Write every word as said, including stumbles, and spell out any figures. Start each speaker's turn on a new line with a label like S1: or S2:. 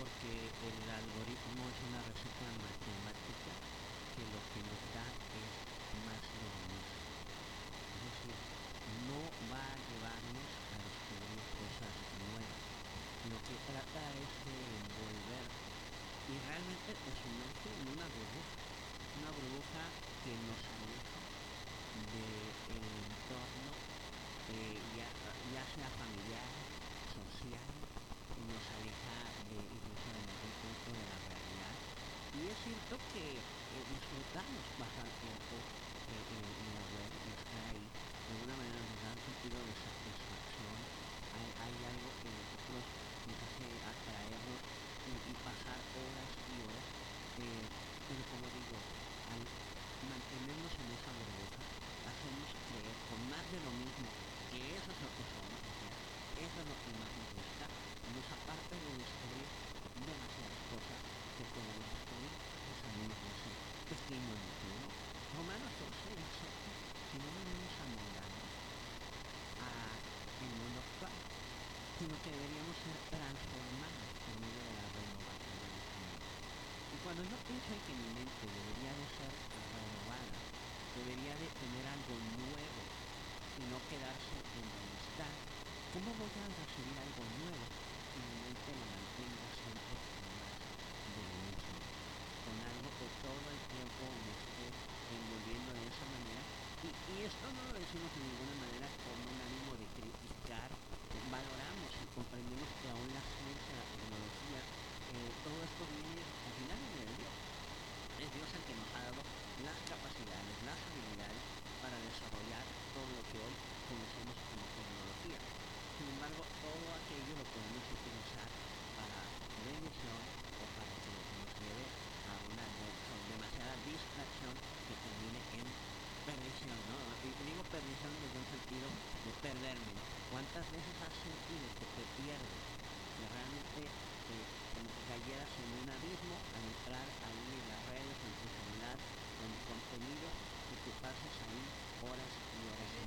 S1: porque el algoritmo es una receta matemática que lo que nos da es más de lo mismo. Es decir, no va a llevarnos a descubrir cosas nuevas. Lo que trata es de envolverte y realmente te sumerge en una burbuja. Una burbuja que nos aleja del entorno, eh, ya, ya sea familiar, social, nos aleja de, incluso en algún punto de la realidad. Y es cierto que eh, disfrutamos pasar tiempo eh, en, en la web y estar ahí. De alguna manera nos da un sentido de satisfacción. Hay, hay algo que nosotros nos hace atraernos y, y pasar horas y horas. eh, pero como digo, al mantenernos en esa burbuja, hacemos creer con más de lo mismo que eso es lo que somos, o sea, eso es lo que más nos gusta, nos aparta de descubrir demasiadas cosas que podemos descubrir, pues salimos de ese pequeño núcleo, ¿no? Romanos doce dice que no venimos a moldarnos a el mundo actual, sino que deberíamos ser transformados por medio de la renovación de nuestra mente. Y cuando yo pienso en que mi mente debería de ser renovada, debería de tener algo nuevo y no quedarse en donde está, ¿cómo voy a recibir algo nuevo si mi mente me mantenga siempre con más de lo mismo? Con algo que todo el tiempo me esté envolviendo de esa manera. Y, y esto no lo decimos de ninguna manera con un ánimo de criticar. Eh, valoramos y comprendemos que aún la ciencia, la tecnología, eh, todo esto viene al final viene de Dios. Es Dios el que nos ha dado las capacidades, las habilidades para desarrollar todo lo que hoy conocemos como tecnología. Sin embargo, todo aquello lo podemos utilizar para bendición o para que nos lleve a una de- demasiada distracción que termine en perdición, ¿no? Y digo perdición desde un sentido de perderme, ¿no? ¿Cuántas veces has sentido que te pierdes? Que realmente eh, como que cayeras en un abismo al entrar ahí en las redes, en tu celular, en contenidos y que pases ahí horas y horas y